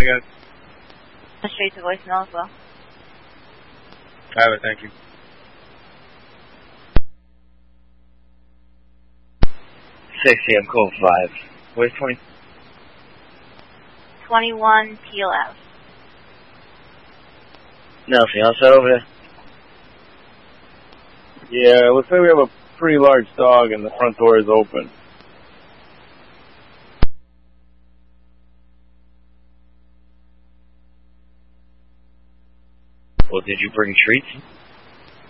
guys. Straight to voicemail as well. I have it, thank you. Sexy, I'm code 5. Where's 20? 21 PLF. Nothing else over there? Yeah, it looks like we have a pretty large dog and the front door is open. Well, did you bring treats?